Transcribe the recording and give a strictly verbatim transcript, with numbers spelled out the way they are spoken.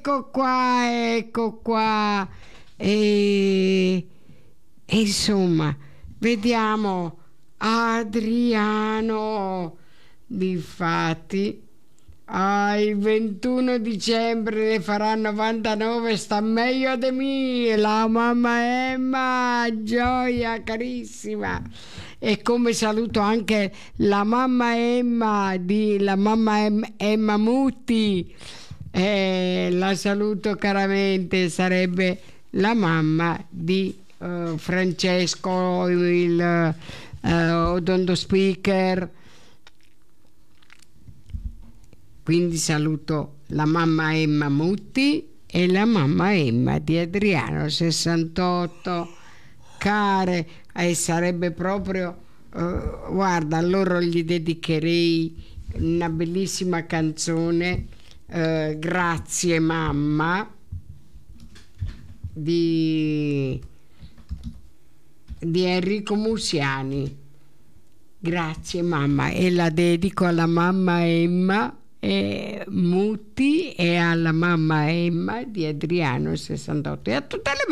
ecco qua, ecco qua. E, e insomma, vediamo Adriano. Difatti, ah, il ventuno dicembre ne farà novantanove, sta meglio di me, la mamma Emma, gioia carissima. E come saluto anche la mamma Emma di la mamma Em- Emma Mutti, eh, la saluto caramente, sarebbe la mamma di eh, Francesco, il eh, odonto speaker. Quindi saluto la mamma Emma Mutti e la mamma Emma di Adriano sessantotto, care, e sarebbe proprio, eh, guarda, a loro gli dedicherei una bellissima canzone, eh, Grazie mamma, di, di Enrico Musiani. Grazie mamma, e la dedico alla mamma Emma e Mutti e alla mamma Emma di Adriano sessantotto e a tutte le